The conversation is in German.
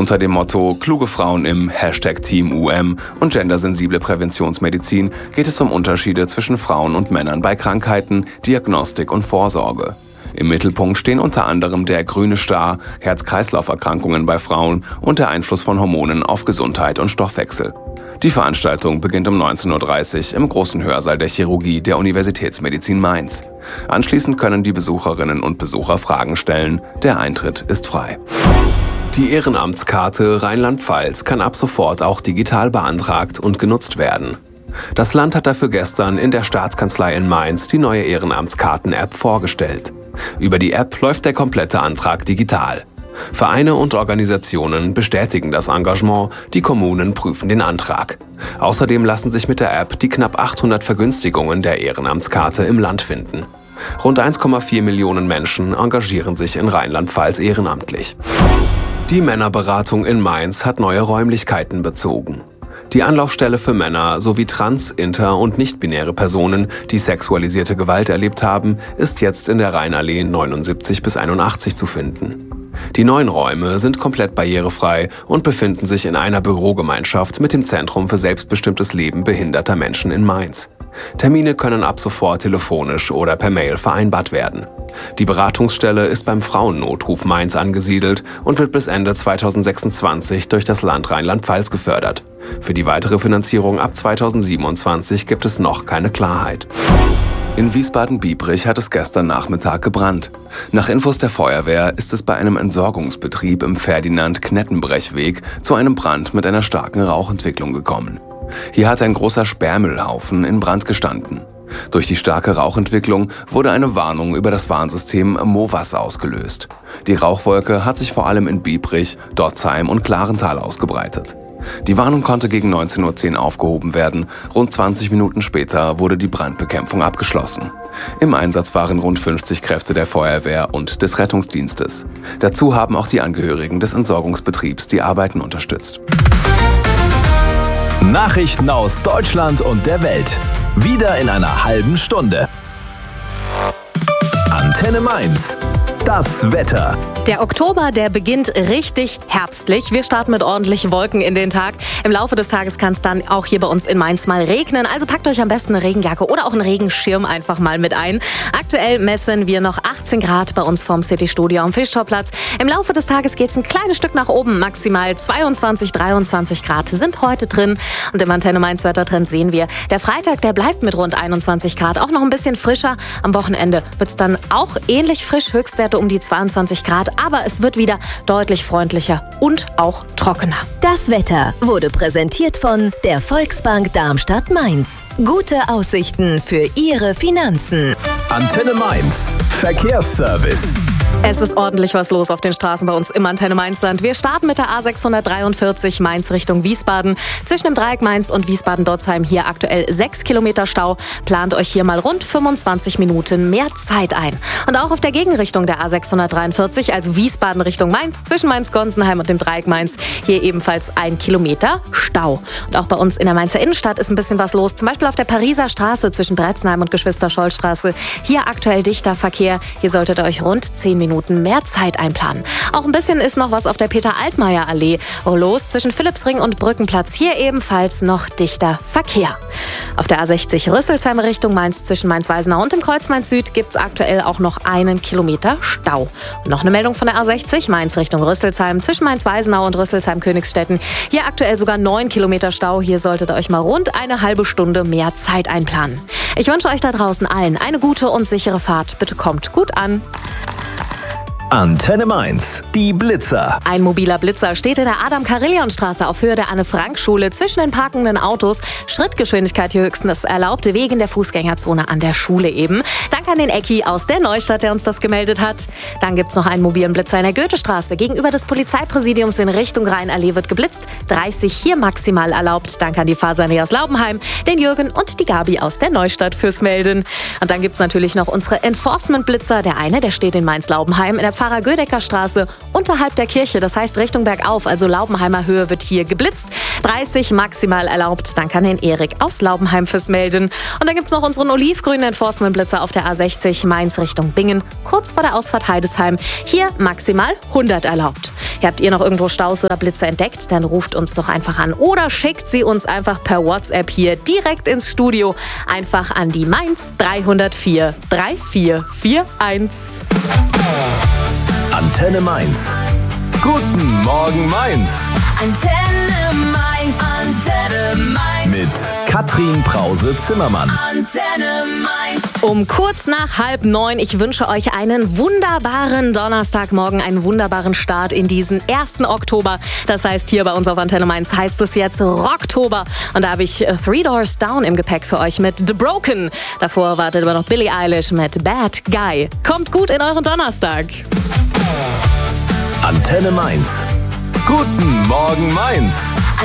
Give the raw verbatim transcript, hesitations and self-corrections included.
Unter dem Motto Kluge Frauen im Hashtag Team U M und gendersensible Präventionsmedizin geht es um Unterschiede zwischen Frauen und Männern bei Krankheiten, Diagnostik und Vorsorge. Im Mittelpunkt stehen unter anderem der grüne Star, Herz-Kreislauf-Erkrankungen bei Frauen und der Einfluss von Hormonen auf Gesundheit und Stoffwechsel. Die Veranstaltung beginnt um neunzehn Uhr dreißig im großen Hörsaal der Chirurgie der Universitätsmedizin Mainz. Anschließend können die Besucherinnen und Besucher Fragen stellen. Der Eintritt ist frei. Die Ehrenamtskarte Rheinland-Pfalz kann ab sofort auch digital beantragt und genutzt werden. Das Land hat dafür gestern in der Staatskanzlei in Mainz die neue Ehrenamtskarten-App vorgestellt. Über die App läuft der komplette Antrag digital. Vereine und Organisationen bestätigen das Engagement, die Kommunen prüfen den Antrag. Außerdem lassen sich mit der App die knapp achthundert Vergünstigungen der Ehrenamtskarte im Land finden. Rund eins Komma vier Millionen Menschen engagieren sich in Rheinland-Pfalz ehrenamtlich. Die Männerberatung in Mainz hat neue Räumlichkeiten bezogen. Die Anlaufstelle für Männer sowie trans-, inter- und nicht-binäre Personen, die sexualisierte Gewalt erlebt haben, ist jetzt in der Rheinallee neunundsiebzig bis einundachtzig zu finden. Die neuen Räume sind komplett barrierefrei und befinden sich in einer Bürogemeinschaft mit dem Zentrum für selbstbestimmtes Leben behinderter Menschen in Mainz. Termine können ab sofort telefonisch oder per Mail vereinbart werden. Die Beratungsstelle ist beim Frauennotruf Mainz angesiedelt und wird bis Ende zweitausendsechsundzwanzig durch das Land Rheinland-Pfalz gefördert. Für die weitere Finanzierung ab zweitausendsiebenundzwanzig gibt es noch keine Klarheit. In Wiesbaden-Biebrich hat es gestern Nachmittag gebrannt. Nach Infos der Feuerwehr ist es bei einem Entsorgungsbetrieb im Ferdinand-Knettenbrech-Weg zu einem Brand mit einer starken Rauchentwicklung gekommen. Hier hat ein großer Sperrmüllhaufen in Brand gestanden. Durch die starke Rauchentwicklung wurde eine Warnung über das Warnsystem MOVAS ausgelöst. Die Rauchwolke hat sich vor allem in Biebrich, Dotzheim und Klarental ausgebreitet. Die Warnung konnte gegen neunzehn Uhr zehn aufgehoben werden. Rund zwanzig Minuten später wurde die Brandbekämpfung abgeschlossen. Im Einsatz waren rund fünfzig Kräfte der Feuerwehr und des Rettungsdienstes. Dazu haben auch die Angehörigen des Entsorgungsbetriebs die Arbeiten unterstützt. Nachrichten aus Deutschland und der Welt. Wieder in einer halben Stunde. Antenne Mainz. Das Wetter. Der Oktober, der beginnt richtig herbstlich. Wir starten mit ordentlichen Wolken in den Tag. Im Laufe des Tages kann es dann auch hier bei uns in Mainz mal regnen. Also packt euch am besten eine Regenjacke oder auch einen Regenschirm einfach mal mit ein. Aktuell messen wir noch achtzehn Grad bei uns vom City-Studio am Fischtorplatz. Im Laufe des Tages geht es ein kleines Stück nach oben. Maximal zweiundzwanzig, dreiundzwanzig Grad sind heute drin. Und im Antenne Mainz Wettertrend sehen wir, der Freitag, der bleibt mit rund einundzwanzig Grad auch noch ein bisschen frischer. Am Wochenende wird es dann auch ähnlich frisch, Höchstwerte um die zweiundzwanzig Grad, aber es wird wieder deutlich freundlicher und auch trockener. Das Wetter wurde präsentiert von der Volksbank Darmstadt-Mainz. Gute Aussichten für Ihre Finanzen. Antenne Mainz. Verkehrsservice. Es ist ordentlich was los auf den Straßen bei uns im Antenne Mainzland. Wir starten mit der A sechshundertdreiundvierzig Mainz Richtung Wiesbaden. Zwischen dem Dreieck Mainz und Wiesbaden-Dotzheim hier aktuell sechs Kilometer Stau. Plant euch hier mal rund fünfundzwanzig Minuten mehr Zeit ein. Und auch auf der Gegenrichtung der A sechshundertdreiundvierzig, also Wiesbaden Richtung Mainz, zwischen Mainz-Gonsenheim und dem Dreieck Mainz, hier ebenfalls ein Kilometer Stau. Und auch bei uns in der Mainzer Innenstadt ist ein bisschen was los. Zum Beispiel auf der Pariser Straße zwischen Bretzenheim und Geschwister-Scholl-Straße. Hier aktuell dichter Verkehr. Hier solltet ihr euch rund zehn Minuten mehr Zeit einplanen. Auch ein bisschen ist noch was auf der Peter-Altmaier-Allee los. Zwischen Philippsring und Brückenplatz hier ebenfalls noch dichter Verkehr. Auf der A sechzig Rüsselsheim Richtung Mainz zwischen Mainz-Weisenau und dem Kreuz Mainz Süd gibt es aktuell auch noch einen Kilometer Stau. Und noch eine Meldung von der A sechzig Mainz Richtung Rüsselsheim zwischen Mainz-Weisenau und Rüsselsheim-Königsstetten. Hier aktuell sogar neun Kilometer Stau. Hier solltet ihr euch mal rund eine halbe Stunde mehr Zeit einplanen. Ich wünsche euch da draußen allen eine gute und sichere Fahrt. Bitte kommt gut an. Antenne Mainz, die Blitzer. Ein mobiler Blitzer steht in der Adam-Karelion-Straße auf Höhe der Anne-Frank-Schule zwischen den parkenden Autos. Schrittgeschwindigkeit hier höchstens erlaubt wegen der Fußgängerzone an der Schule eben. Danke an den Ecki aus der Neustadt, der uns das gemeldet hat. Dann gibt's noch einen mobilen Blitzer in der Goethestraße. Gegenüber des Polizeipräsidiums in Richtung Rheinallee wird geblitzt. dreißig hier maximal erlaubt. Danke an die Fasernie aus Laubenheim, den Jürgen und die Gabi aus der Neustadt fürs Melden. Und dann gibt's natürlich noch unsere Enforcement-Blitzer. Der eine, der steht in Mainz-Laubenheim in der Pfarrer-Gödecker-Straße unterhalb der Kirche. Das heißt Richtung bergauf, also Laubenheimer Höhe wird hier geblitzt. dreißig maximal erlaubt. Dann kann den Erik aus Laubenheim fürs melden. Und dann gibt es noch unseren olivgrünen Enforcement-Blitzer auf der A sechzig Mainz Richtung Bingen, kurz vor der Ausfahrt Heidesheim. Hier maximal hundert erlaubt. Habt ihr noch irgendwo Staus oder Blitzer entdeckt? Dann ruft uns doch einfach an oder schickt sie uns einfach per WhatsApp hier direkt ins Studio. Einfach an die Mainz drei null vier drei vier vier eins. Antenne Mainz. Guten Morgen Mainz. Antenne Mainz, Antenne Mainz. Mit Katrin Brause-Zimmermann. Antenne Mainz. Um kurz nach halb neun. Ich wünsche euch einen wunderbaren Donnerstagmorgen, einen wunderbaren Start in diesen ersten Oktober. Das heißt, hier bei uns auf Antenne Mainz heißt es jetzt Rocktober. Und da habe ich Three Doors Down im Gepäck für euch mit The Broken. Davor wartet aber noch Billie Eilish mit Bad Guy. Kommt gut in euren Donnerstag. Antenne Mainz. Guten Morgen Mainz.